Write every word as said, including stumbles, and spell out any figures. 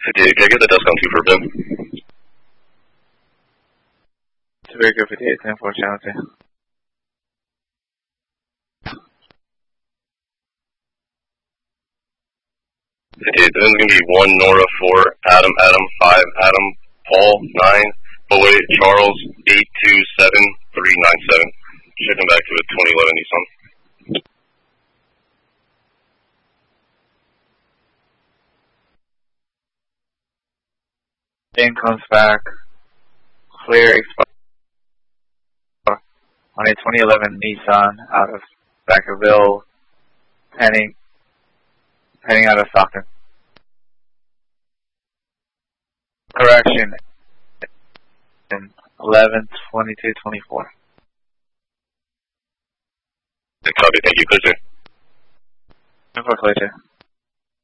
fifty-eight, can I get the Descom two for Ben? Tobacco fifty-eight, ten four, channel two. fifty-eight, then it's going to be one Nora, four Adam, Adam, five Adam, Paul, nine Bowie, Charles, eight two seven three nine seven. Shipping back to a twenty eleven Nissan. Dan comes back, clear expired on a twenty eleven Nissan out of Vacaville, heading, heading out of Stockton. Correction, eleven twenty-two twenty-four. Copy, thank you, clear. ten four, clear two.